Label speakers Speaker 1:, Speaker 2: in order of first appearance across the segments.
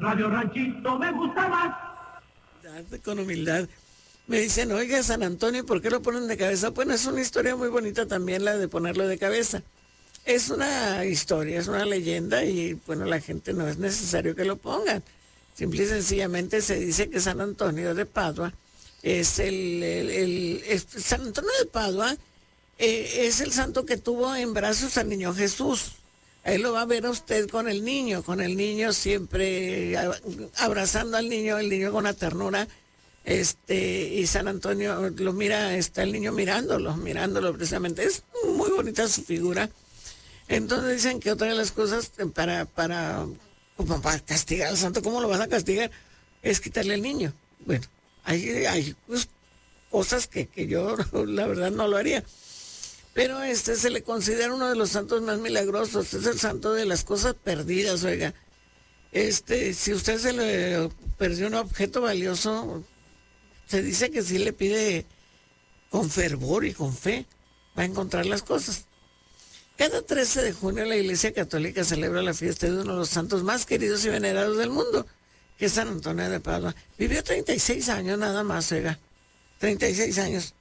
Speaker 1: Radio Ranchito me gusta más.
Speaker 2: Con humildad. Me dicen, oiga, San Antonio, ¿por qué lo ponen de cabeza? Bueno, es una historia muy bonita también la de ponerlo de cabeza. Es una historia, es una leyenda y bueno, la gente no es necesario que lo pongan. Simple y sencillamente se dice que San Antonio de Padua es San Antonio de Padua es el santo que tuvo en brazos al niño Jesús. Ahí lo va a ver a usted con el niño siempre abrazando al niño, el niño con la ternura. Y San Antonio lo mira, está el niño mirándolo precisamente. Es muy bonita su figura. Entonces dicen que otra de las cosas como para castigar al santo, ¿cómo lo vas a castigar? Es quitarle al niño. Bueno, hay pues, cosas que yo la verdad no lo haría. Pero se le considera uno de los santos más milagrosos. Es el santo de las cosas perdidas, oiga. Si usted se le perdió un objeto valioso, se dice que si le pide con fervor y con fe, va a encontrar las cosas. Cada 13 de junio la Iglesia Católica celebra la fiesta de uno de los santos más queridos y venerados del mundo, que es San Antonio de Padua. Vivió 36 años nada más, oiga. 36 años.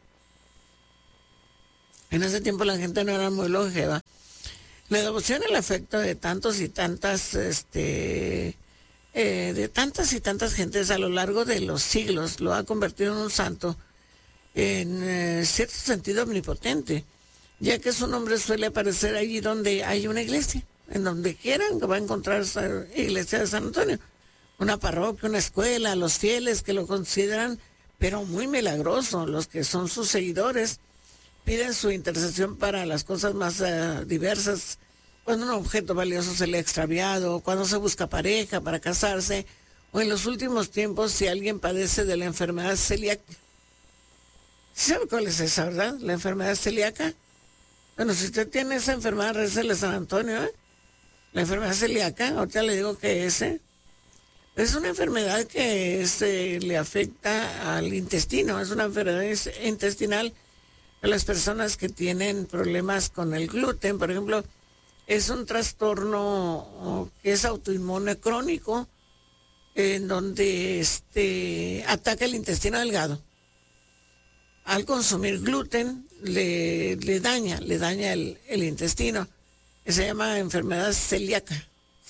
Speaker 2: En ese tiempo la gente no era muy longeva. La devoción y el afecto de tantos y tantas, de tantas y tantas gentes a lo largo de los siglos lo ha convertido en un santo en cierto sentido omnipotente, ya que su nombre suele aparecer allí donde hay una iglesia, en donde quieran que va a encontrar esa iglesia de San Antonio, una parroquia, una escuela, los fieles que lo consideran, pero muy milagroso, los que son sus seguidores, piden su intercesión para las cosas más diversas, cuando un objeto valioso se le ha extraviado, cuando se busca pareja para casarse, o en los últimos tiempos si alguien padece de la enfermedad celíaca. ¿Sabe cuál es esa, verdad? La enfermedad celíaca. Bueno, si usted tiene esa enfermedad, récele a San Antonio, ¿eh? La enfermedad celíaca, ahorita le digo que es una enfermedad que le afecta al intestino, es una enfermedad intestinal. A las personas que tienen problemas con el gluten, por ejemplo, es un trastorno que es autoinmune crónico, en donde ataca el intestino delgado. Al consumir gluten le daña el intestino. Se llama enfermedad celíaca.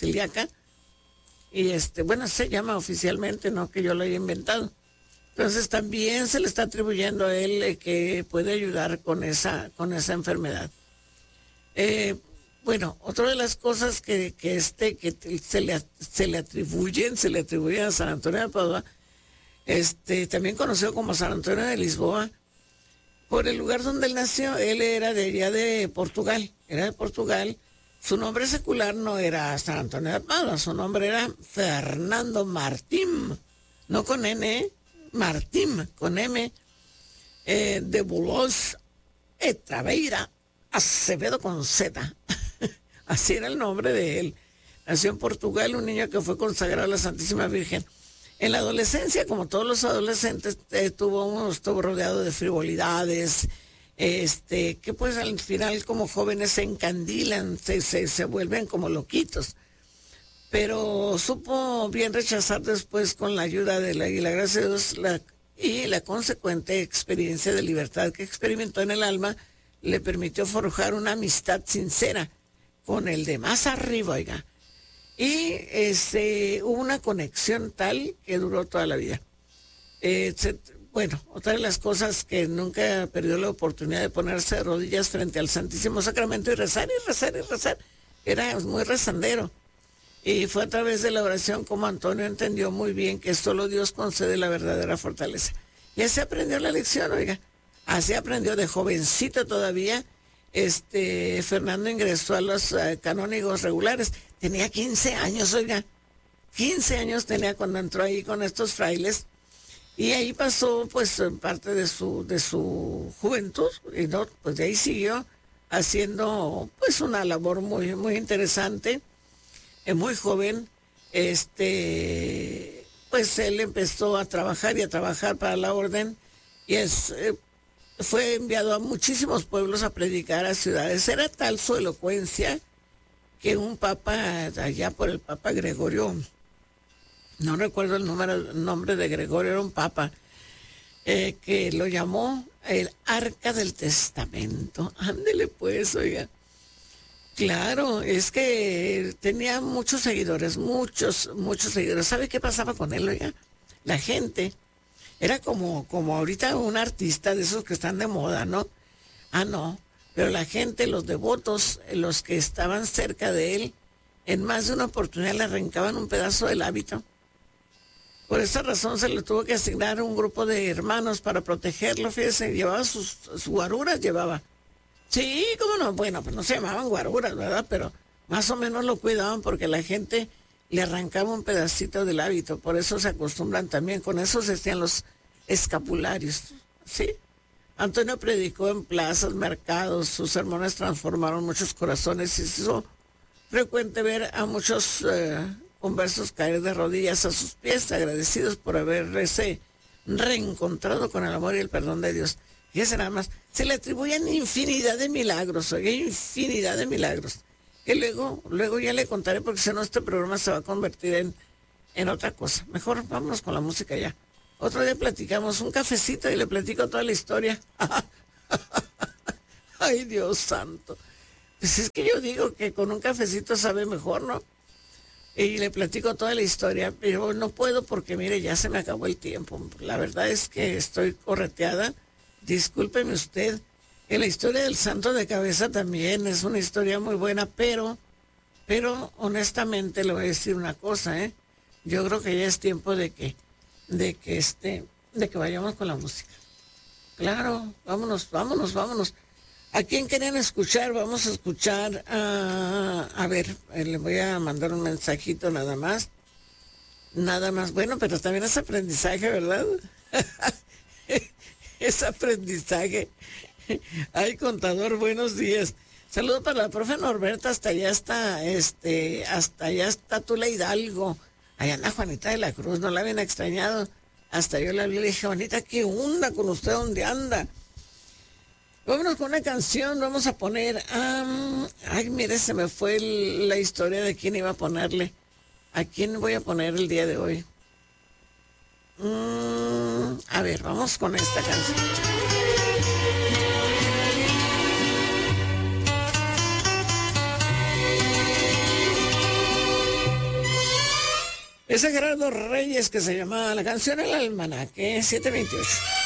Speaker 2: Y bueno, se llama oficialmente, no que yo lo haya inventado. Entonces también se le está atribuyendo a él que puede ayudar con esa enfermedad. Bueno, otra de las cosas que se le atribuyen a San Antonio de Padua, también conocido como San Antonio de Lisboa, por el lugar donde él nació. Él era de allá de Portugal, Su nombre secular no era San Antonio de Padua, su nombre era Fernando Martín, no con N, Martín, con M, de Bulos Traveira Acevedo con Z. Así era el nombre de él. Nació en Portugal, un niño que fue consagrado a la Santísima Virgen. En la adolescencia, como todos los adolescentes, estuvo rodeado de frivolidades, que pues al final como jóvenes se encandilan, se vuelven como loquitos. Pero supo bien rechazar después, con la ayuda de la gracia de Dios y la consecuente experiencia de libertad que experimentó en el alma, le permitió forjar una amistad sincera con el de más arriba, oiga. Y hubo una conexión tal que duró toda la vida. Bueno, otra de las cosas que nunca perdió la oportunidad de ponerse de rodillas frente al Santísimo Sacramento y rezar. Era muy rezandero. Y fue a través de la oración como Antonio entendió muy bien que solo Dios concede la verdadera fortaleza. Y así aprendió la lección, oiga. Así aprendió de jovencito todavía. Fernando ingresó a los canónigos regulares. Tenía 15 años, oiga. 15 años tenía cuando entró ahí con estos frailes. Y ahí pasó, pues, parte de su juventud. Y no, pues de ahí siguió haciendo, pues, una labor muy, muy interesante. Muy joven, pues él empezó a trabajar para la orden y fue enviado a muchísimos pueblos a predicar a ciudades. Era tal su elocuencia que un papa, allá por el Papa Gregorio no recuerdo el nombre de Gregorio, era un papa, que lo llamó el Arca del Testamento. Ándele pues, oiga. Claro, es que tenía muchos seguidores, muchos seguidores. ¿Sabe qué pasaba con él, oiga? La gente era como ahorita un artista de esos que están de moda, ¿no? Ah, no, pero la gente, los devotos, los que estaban cerca de él, en más de una oportunidad le arrancaban un pedazo del hábito. Por esa razón se le tuvo que asignar un grupo de hermanos para protegerlo, fíjese, llevaba sus guaruras, llevaba. Sí, cómo no, bueno, pues no se llamaban guaruras, ¿verdad? Pero más o menos lo cuidaban porque la gente le arrancaba un pedacito del hábito, por eso se acostumbran también, con eso se hacían los escapularios, ¿sí? Antonio predicó en plazas, mercados, sus sermones transformaron muchos corazones y se hizo frecuente ver a muchos conversos caer de rodillas a sus pies, agradecidos por haberse reencontrado con el amor y el perdón de Dios. Fíjese nada más, se le atribuyen infinidad de milagros, oye, infinidad de milagros. Que luego ya le contaré porque si no este programa se va a convertir en otra cosa. Mejor vámonos con la música ya. Otro día platicamos un cafecito y le platico toda la historia. Ay, Dios santo. Pues es que yo digo que con un cafecito sabe mejor, ¿no? Y le platico toda la historia, pero no puedo porque, mire, ya se me acabó el tiempo. La verdad es que estoy correteada. Discúlpeme usted. Que la historia del santo de cabeza también es una historia muy buena, pero honestamente le voy a decir una cosa, ¿eh? Yo creo que ya es tiempo de que vayamos con la música. Claro, vámonos. ¿A quién querían escuchar? Vamos a escuchar a ver, le voy a mandar un mensajito nada más. Bueno, pero también es aprendizaje, ¿verdad? Es aprendizaje. Ay, contador, buenos días. Saludo para la profe Norberta, hasta allá está Tula Hidalgo. Allá anda Juanita de la Cruz, no la habían extrañado. Hasta yo le hablé y le dije, Juanita, ¿qué onda con usted? ¿Dónde anda? Vámonos con una canción, vamos a poner... ay, mire, se me fue la historia de quién iba a ponerle. ¿A quién voy a poner el día de hoy? A ver, vamos con esta canción. Es a Gerardo Reyes que se llama la canción El Almanaque 728.